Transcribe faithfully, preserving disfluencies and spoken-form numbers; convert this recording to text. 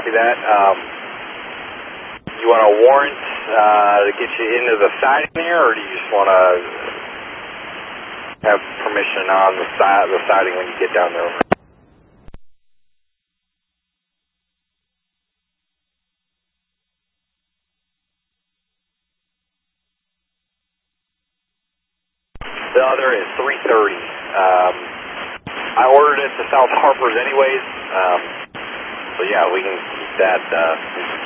copy that. Um, you want a warrant uh, to get you into the siding there, or do you just want to have permission on the side, the siding when you get down there? The other is three thirty. Um, I ordered it to South Harper's anyways, um, so yeah, we can keep that. Uh,